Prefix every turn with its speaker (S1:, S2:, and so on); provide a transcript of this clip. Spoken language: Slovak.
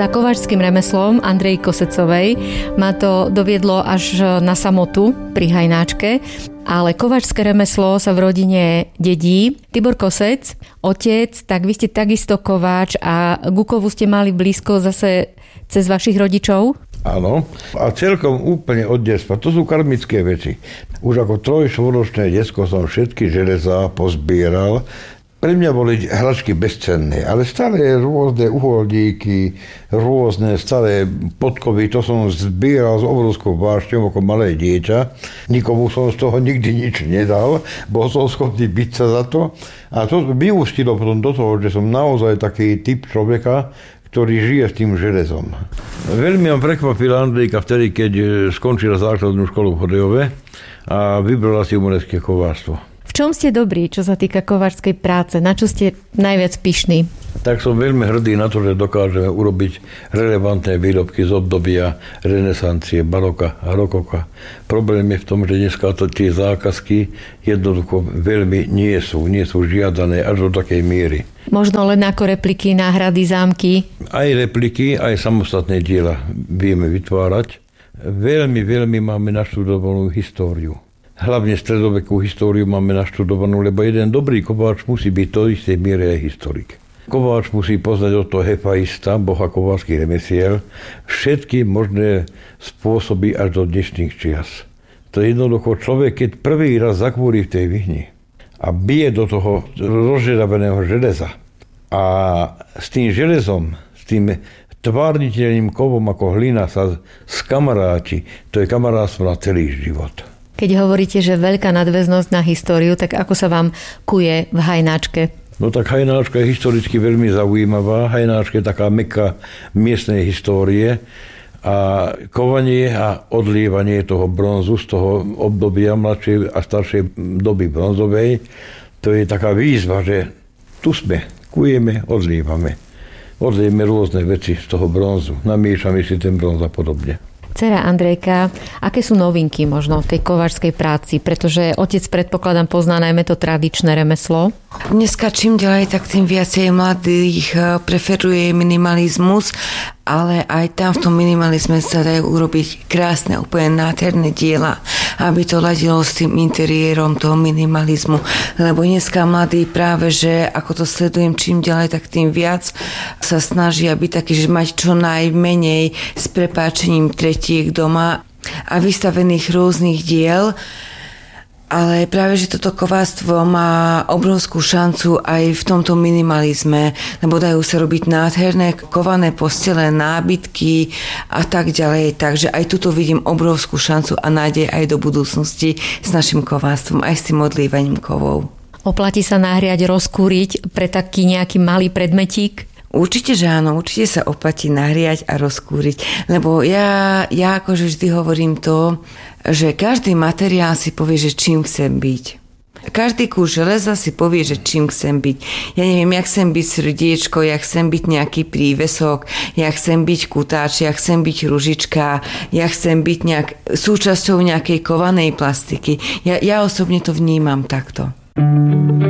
S1: Za kováčským remeslom Andrej Kosecovej ma to doviedlo až na samotu pri hajnáčke, ale kováčské remeslo sa v rodine dedí. Tibor Kosec, otec, tak vy ste takisto kováč a ku kovu ste mali blízko zase cez vašich rodičov?
S2: Áno, a celkom úplne od detstva. To sú karmické veci. Už ako 3-4-ročné detsko som všetky železá pozbieral. Pre mňa boli hračky bezcenné, ale staré rôzne uholdíky, rôzne staré podkovy, to som zbieral s obrovskou vášňou ako malé dieťa. Nikomu som z toho nikdy nič nedal, bol som schopný byť sa za to. A to vyústilo potom do toho, že som naozaj taký typ človeka, ktorý žije s tým železom. Veľmi ma prekvapila Andrejka vtedy, keď skončila základnú školu v Hodejove a vybrala si umelecké kováctvo.
S1: V čom ste dobrí, čo sa týka kováčskej práce? Na čo ste najviac pyšní?
S2: Tak som veľmi hrdý na to, že dokážeme urobiť relevantné výrobky z obdobia renesancie, baroka a rokoka. Problém je v tom, že dneska tie zákazky jednoducho veľmi nie sú žiadané až do takej miery.
S1: Možno len ako repliky, náhrady, zámky?
S2: Aj repliky, aj samostatné diela vieme vytvárať. Veľmi máme naštudovanú históriu. Hlavne stredovekú históriu máme naštudovanú, lebo jeden dobrý kováč musí byť to istej miere aj historik. Kováč musí poznať od toho Hefaista, boha kováčskych remesiel, všetky možné spôsoby až do dnešných čias. To je jednoducho človek, keď prvý raz zakúri v tej vihni a bije do toho rozžeraveného železa a s tým železom, s tým tvárniteľným kovom ako hlina sa skamaráti, to je kamarátstvo na celý život.
S1: Keď hovoríte, že veľká nadväznosť na históriu, tak ako sa vám kuje v hajnáčke?
S2: No tak hajnáčka je historicky veľmi zaujímavá. Hajnáčka je taká meka miestnej histórie a kovanie a odlievanie toho bronzu z toho obdobia mladšej a staršej doby bronzovej, to je taká výzva, že tu sme, kujeme, odlievame. Odlievame rôzne veci z toho bronzu, namiešame si ten bronz a podobne.
S1: Dcera Andrejka, aké sú novinky možno v tej kováčskej práci? Pretože otec, predpokladám, pozná najmä to tradičné remeslo.
S3: Dneska čím ďalej, tak tým viacej mladých preferuje minimalizmus, ale aj tam v tom minimalizme sa dajú urobiť krásne, úplne nádherné diela, aby to ladilo s tým interiérom toho minimalizmu. Lebo dneska mladí práve, že ako to sledujem čím ďalej, tak tým viac sa snažia byť taký, že mať čo najmenej s prepáčením tretiek doma a vystavených rôznych diel. Ale práve, že toto kováctvo má obrovskú šancu aj v tomto minimalizme, lebo dajú sa robiť nádherné kované postele, nábytky a tak ďalej. Takže aj tuto vidím obrovskú šancu a nádej aj do budúcnosti s našim kováctvom, aj s tým odlievaním kovov.
S1: Oplatí sa nahriať, rozkúriť pre taký nejaký malý predmetík?
S3: Určite, že áno, určite sa oplatí nahriať a rozkúriť, lebo ja akože vždy hovorím to, že každý materiál si povie, že čím chcem byť. Každý kus železa si povie, že čím chcem byť. Ja neviem, ja chcem byť srdiečko, ja chcem byť nejaký prívesok, ja chcem byť kutáč, ja chcem byť ružička, ja chcem byť súčasťou nejakej kovanej plastiky. Ja osobne to vnímam takto.